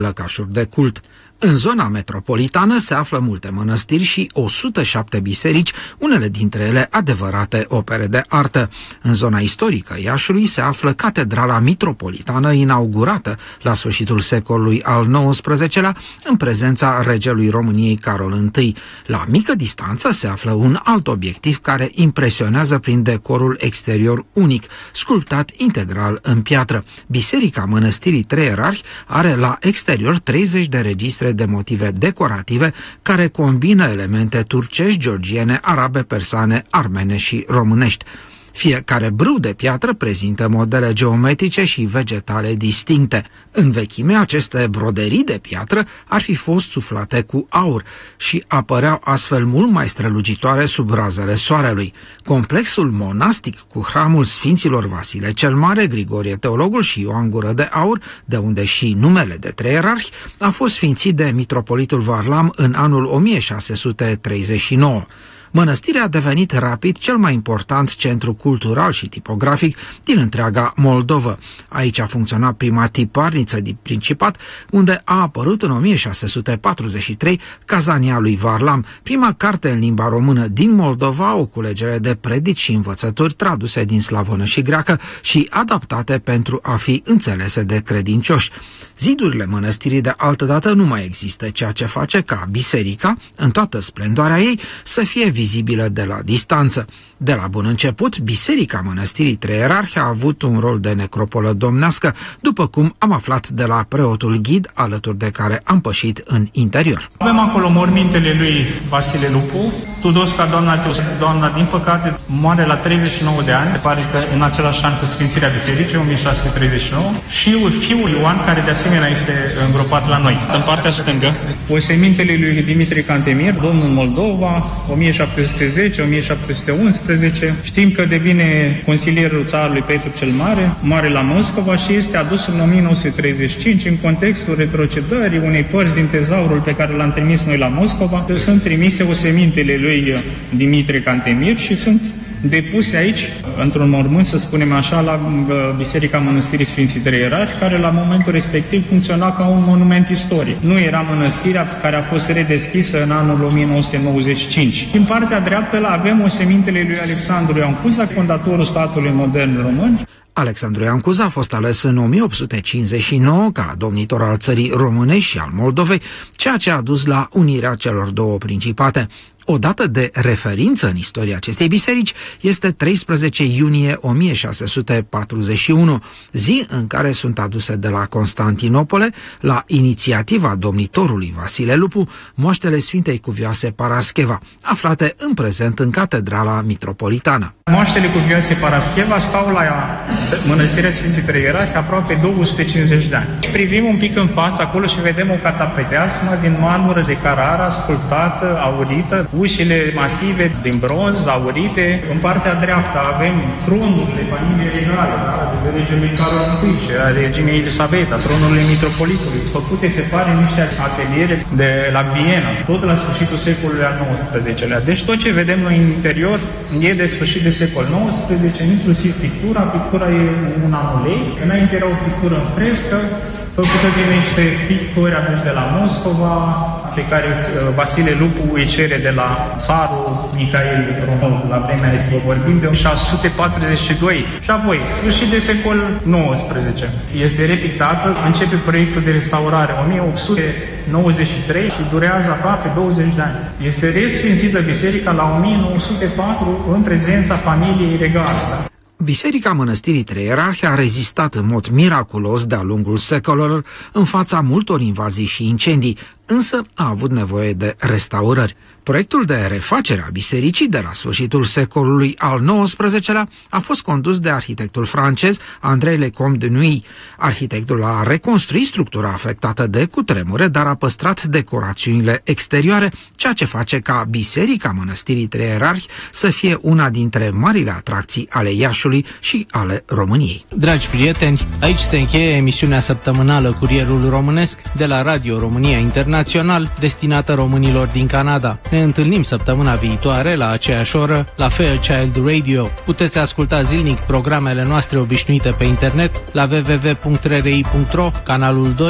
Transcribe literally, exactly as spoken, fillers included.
lăcașuri de cult. În zona metropolitană se află multe mănăstiri și o sută șapte biserici, unele dintre ele adevărate opere de artă. În zona istorică Iașului se află Catedrala Mitropolitană, inaugurată la sfârșitul secolului al nouăsprezecelea, în prezența regelui României Carol I. La mică distanță se află un alt obiectiv care impresionează prin decorul exterior unic, sculptat integral în piatră. Biserica Mănăstirii Trei Ierarhi are la exterior treizeci de registre de motive decorative care combină elemente turcești, georgiene, arabe, persane, armene și românești. Fiecare brâu de piatră prezintă modele geometrice și vegetale distincte. În vechime, aceste broderii de piatră ar fi fost suflate cu aur și apăreau astfel mult mai strălucitoare sub razele soarelui. Complexul monastic cu hramul Sfinților Vasile cel Mare, Grigorie Teologul și Ioan Gură de Aur, de unde și numele de Trei Ierarhi, a fost sfințit de mitropolitul Varlam în anul o mie șase sute treizeci și nouă. Mănăstirea a devenit rapid cel mai important centru cultural și tipografic din întreaga Moldovă. Aici a funcționat prima tiparniță din Principat, unde a apărut în o mie șase sute patruzeci și trei Cazania lui Varlam, prima carte în limba română din Moldova, o culegere de predici și învățături traduse din slavonă și greacă și adaptate pentru a fi înțelese de credincioși. Zidurile mănăstirii de altădată nu mai există, ceea ce face ca biserica, în toată splendoarea ei, să fie vizibilă de la distanță. De la bun început, Biserica Mănăstirii Trei Ierarhi a avut un rol de necropolă domnească, după cum am aflat de la preotul ghid, alături de care am pășit în interior. Avem acolo mormintele lui Vasile Lupu, Tudosca, doamna Teos, doamna, din păcate, moare la treizeci și nouă de ani, se pare că în același an cu Sfințirea Bisericii, o mie șase sute treizeci și nouă, și fiul Ioan, care de asemenea este îngropat la noi. În partea stângă, osemintele lui Dimitrie Cantemir, domnul Moldova, o mie șapte sute zece - o mie șapte sute unsprezece. Știm că devine consilierul țarului Petru cel Mare, moare la Moscova și este adus în o mie nouă sute treizeci și cinci în contextul retrocedării unei părți din tezaurul pe care l-am trimis noi la Moscova. Sunt trimise osemintele lui Dimitrie Cantemir și sunt depuse aici, într-un mormânt, să spunem așa, la Biserica Mănăstirii Sfinții Trei Ierarhi, care la momentul respectiv funcționa ca un monument istoric. Nu era mănăstirea care a fost redeschisă în anul o mie nouă sute nouăzeci și cinci. Din partea dreaptă avem osemintele lui Alexandru Ioan Cuza, fondatorul statului modern român. Alexandru Ioan Cuza a fost ales în o mie opt sute cincizeci și nouă ca domnitor al țării românești și al Moldovei, ceea ce a dus la unirea celor două principate. O dată de referință în istoria acestei biserici este treisprezece iunie o mie șase sute patruzeci și unu, zi în care sunt aduse de la Constantinopole, la inițiativa domnitorului Vasile Lupu, moaștele Sfintei Cuvioase Parascheva, aflate în prezent în Catedrala Mitropolitană. Moaștele Cuvioase Parascheva stau la Mănăstirea Sfinții Trei Ierarhi aproape două sute cincizeci de ani. Privim un pic în față acolo și vedem o catapeteasmă din marmură de Carrara, sculptată, aurită, ușile masive din bronz, aurite. În partea dreaptă avem tronul de familie regală, da? de regelui Carol I și a reginei Elisabeta, tronurile mitropolitului, făcute, se pare, niște ateliere de la Viena, tot la sfârșitul secolului al nouăsprezecelea. Deci tot ce vedem noi în interior e de sfârșit de secol nouăsprezece, inclusiv pictura. Pictura e un amulei. Înainte era o pictură în frescă, făcută din niște picturi aduși de la Moscova, pe care Vasile Lupu îi cere de la țarul Mihail Romanov, la vremea respectivă, vorbim de șase sute patruzeci și doi. Și apoi, sfârșit de secol nouăsprezece. Este repictată, începe proiectul de restaurare o mie opt sute nouăzeci și trei și durează aproape douăzeci de ani. Este resfințită biserica la o mie nouă sute patru în prezența familiei regale. Biserica Mănăstirii Trei Ierarhi a rezistat în mod miraculos de-a lungul secolelor în fața multor invazii și incendii, însă a avut nevoie de restaurări. Proiectul de refacere a bisericii de la sfârșitul secolului al nouăsprezecelea a fost condus de arhitectul francez André Lecomte de Nuy. Arhitectul a reconstruit structura afectată de cutremure, dar a păstrat decorațiunile exterioare, ceea ce face ca Biserica Mănăstirii Trei Ierarhi să fie una dintre marile atracții ale Iașului și ale României. Dragi prieteni, aici se încheie emisiunea săptămânală Curierul Românesc de la Radio România Internațional, destinată românilor din Canada. Ne întâlnim săptămâna viitoare la aceeași oră la Fairchild Radio. Puteți asculta zilnic programele noastre obișnuite pe internet la w w w punct r r i punct r o, canalul doi.